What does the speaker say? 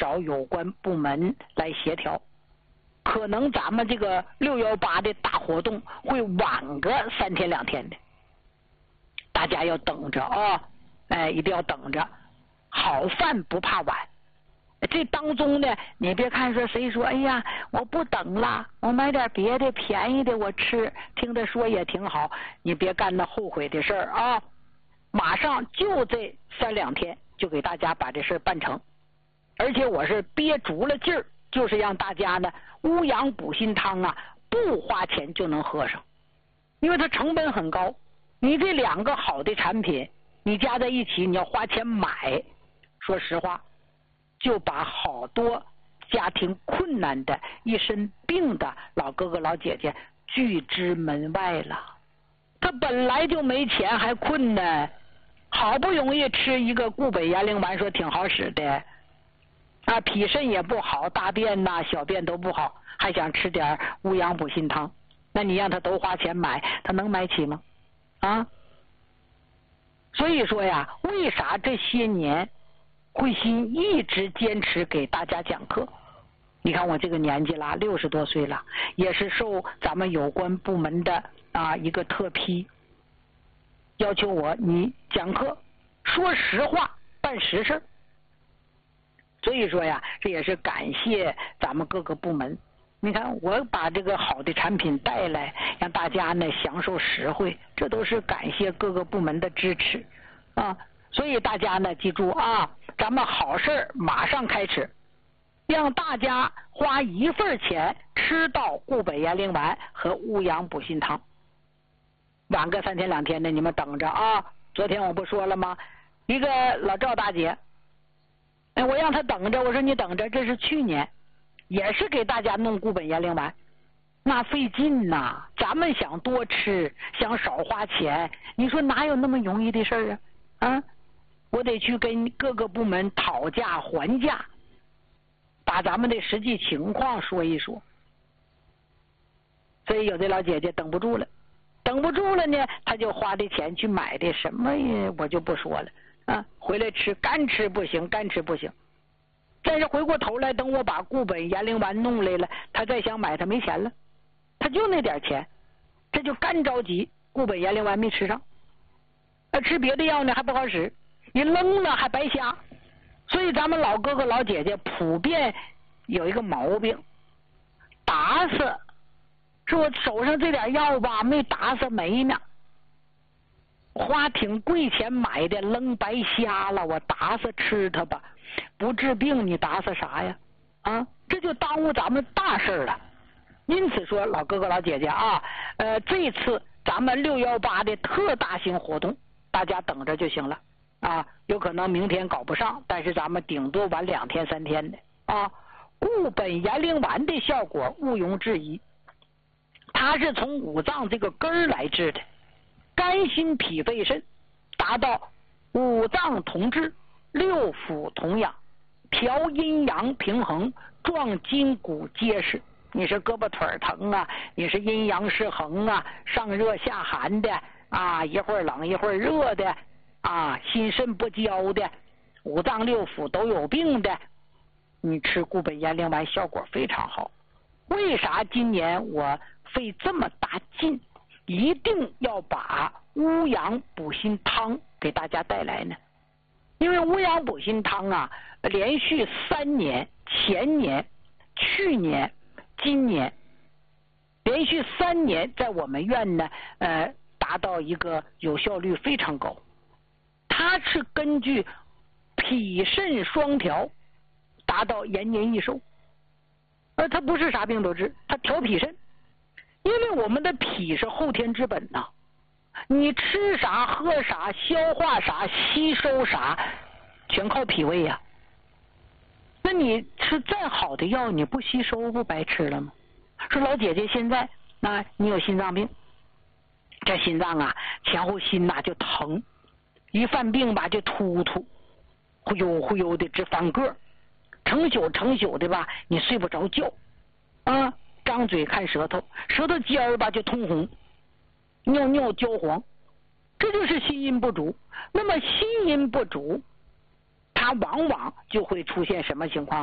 找有关部门来协调。可能咱们这个618的大活动会晚个3天2天的，大家要等着啊！一定要等着。好饭不怕晚，这当中呢，你别看说谁说，哎呀，我不等了，我买点别的便宜的我吃，听着说也挺好，你别干那后悔的事儿啊！马上就这3、2天就给大家把这事办成，而且我是憋足了劲儿，就是让大家呢乌阳补心汤啊不花钱就能喝上，因为它成本很高，你这2个好的产品你加在一起，你要花钱买，说实话就把好多家庭困难的一身病的老哥哥老姐姐拒之门外了。他本来就没钱还困难，好不容易吃一个固本延龄丸说挺好使的啊，脾肾也不好，大便呐小便都不好，还想吃点乌阳补心汤，那你让他都花钱买，他能买起吗？啊，所以说呀，为啥这些年慧心一直坚持给大家讲课？你看我这个年纪了，60多岁了，也是受咱们有关部门的一个特批，要求你讲课说实话办实事。所以说呀，这也是感谢咱们各个部门。你看我把这个好的产品带来，让大家呢享受实惠，这都是感谢各个部门的支持啊。所以大家呢记住啊，咱们好事马上开始，让大家花1份钱吃到固本延龄丸和乌阳补心汤。晚个3天2天的你们等着啊！昨天我不说了吗？一个老赵大姐，我让她等着，我说你等着，这是去年也是给大家弄固本延龄丸，那费劲呐，咱们想多吃想少花钱，你说哪有那么容易的事儿啊？我得去跟各个部门讨价还价，把咱们的实际情况说一说。所以有的老姐姐等不住了呢，她就花的钱去买的什么呀，我就不说了啊，回来吃干吃不行。但是回过头来，等我把固本延龄丸弄来了，她再想买，她没钱了，她就那点钱，这就干着急，固本延龄丸没吃上，吃别的药呢还不好使，你扔了还白瞎。所以咱们老哥哥老姐姐普遍有一个毛病，打死是我手上这点药吧没打死没呢，花挺贵钱买的扔白瞎了，我打死吃它吧，不治病你打死啥呀？啊，这就耽误咱们大事了。因此说老哥哥老姐姐啊，这次咱们618的特大型活动大家等着就行了啊，有可能明天搞不上，但是咱们顶多晚2天3天的啊。固本延龄丸的效果毋庸置疑，它是从五脏这个根儿来治的，肝心脾肺肾，达到五脏同治6腑同养，调阴阳平衡，壮筋骨结实。你是胳膊腿疼啊，你是阴阳失衡啊，上热下寒的啊，一会儿冷一会儿热的啊，心肾不交的，五脏6腑都有病的，你吃固本延龄丸效果非常好。为啥今年我费这么大劲，一定要把乌阳补心汤给大家带来呢？因为乌阳补心汤啊，连续3年，前年、去年、今年，连续3年在我们院呢，达到一个有效率非常高。它是根据脾肾双调，达到延年益寿。它不是啥病都治，它调脾肾，因为我们的脾是后天之本呐。你吃啥喝啥消化啥吸收啥全靠脾胃呀。那你吃再好的药你不吸收不白吃了吗？说老姐姐现在你有心脏病，这心脏啊前后心就疼，一犯病吧就突忽悠忽悠的直翻个，成宿的吧你睡不着觉啊，张嘴看舌头尖儿吧就通红，尿焦黄，这就是心阴不足。那么心阴不足它往往就会出现什么情况？